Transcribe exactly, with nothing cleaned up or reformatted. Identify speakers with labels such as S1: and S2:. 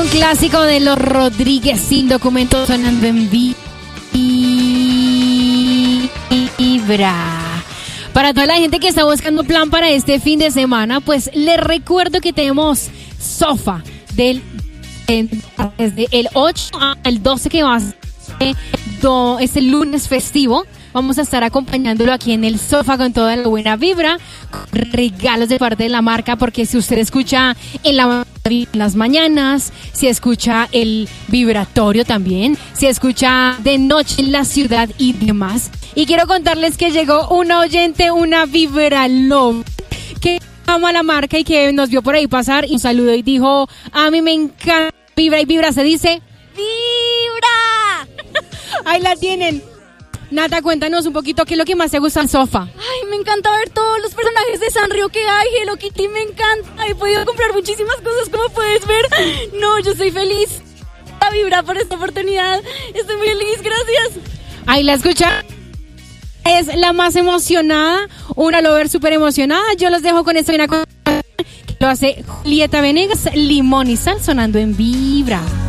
S1: un clásico de los Rodríguez sin documento sonando en Vibra. Para toda la gente que está buscando plan para este fin de semana, pues les recuerdo que tenemos Sofa del desde el ocho al doce que va a ser este lunes festivo. Vamos a estar acompañándolo aquí en el Sofa con toda la buena vibra, con regalos de parte de la marca, porque si usted escucha en, la, en las mañanas, si escucha el vibratorio también, si escucha de noche en la ciudad y demás. Y quiero contarles que llegó una oyente, una vibra love, que ama la marca y que nos vio por ahí pasar y un saludo y dijo, a mí me encanta vibra y vibra, se dice
S2: ¡Vibra!
S1: Ahí la tienen. Nata, cuéntanos un poquito qué es lo que más te gusta del Sofa.
S2: Ay, me encanta ver todos los personajes de Sanrio que hay. Hello Kitty me encanta. He podido comprar muchísimas cosas, como puedes ver. No, yo soy feliz. A Vibra por esta oportunidad. Estoy muy feliz, gracias.
S1: Ahí la escucha. Es la más emocionada, una lover súper emocionada. Yo los dejo con esta una cosa que lo hace Julieta Venegas, Limón y Sal sonando en Vibra.